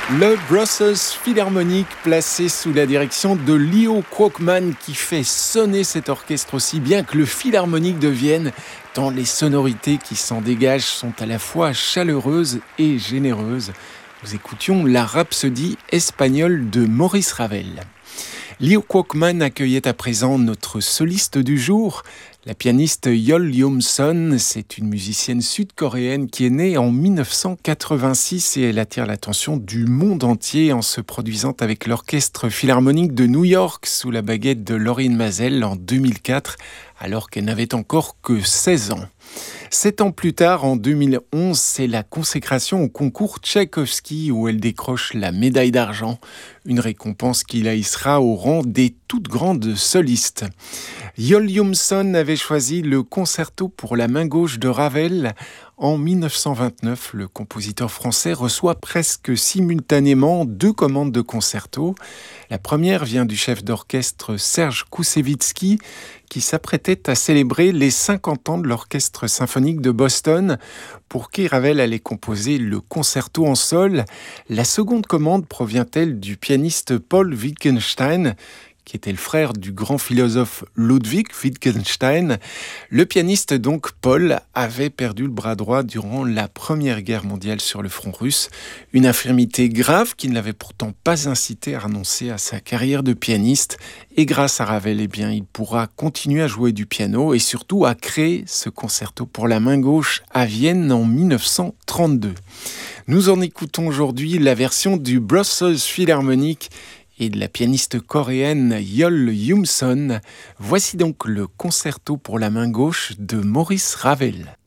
Le Brussels Philharmonic, placé sous la direction de Leo Krogman, qui fait sonner cet orchestre aussi bien que le Philharmonique de Vienne, tant les sonorités qui s'en dégagent sont à la fois chaleureuses et généreuses. Nous écoutions la Rhapsodie espagnole de Maurice Ravel. Leo Krogman accueillait à présent notre soliste du jour, la pianiste Yeol Yum-sun. C'est une musicienne sud-coréenne qui est née en 1986 et elle attire l'attention du monde entier en se produisant avec l'Orchestre Philharmonique de New York sous la baguette de Lorin Maazel en 2004, alors qu'elle n'avait encore que 16 ans. 7 ans plus tard, en 2011, c'est la consécration au concours Tchaïkovski où elle décroche la médaille d'argent, une récompense qui la hissera au rang des toutes grandes solistes. Yeol Yum-sun avait choisi le concerto pour la main gauche de Ravel. En 1929, le compositeur français reçoit presque simultanément 2 commandes de concerto. La première vient du chef d'orchestre Serge Koussevitzky, qui s'apprêtait à célébrer les 50 ans de l'Orchestre symphonique de Boston, pour qui Ravel allait composer le concerto en sol. La seconde commande provient-elle du pianiste Paul Wittgenstein, qui était le frère du grand philosophe Ludwig Wittgenstein. Le pianiste, donc, Paul, avait perdu le bras droit durant la Première Guerre mondiale sur le front russe. Une infirmité grave qui ne l'avait pourtant pas incité à renoncer à sa carrière de pianiste. Et grâce à Ravel, il pourra continuer à jouer du piano et surtout à créer ce concerto pour la main gauche à Vienne en 1932. Nous en écoutons aujourd'hui la version du Brussels Philharmonic et de la pianiste coréenne Yeol Yum-sun. Voici donc le concerto pour la main gauche de Maurice Ravel.